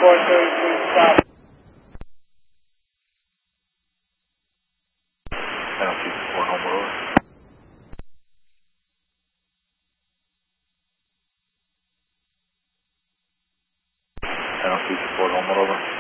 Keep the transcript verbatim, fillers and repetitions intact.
four thirty-three, stop. Channel two four, Homer over. Channel two four, Homer over.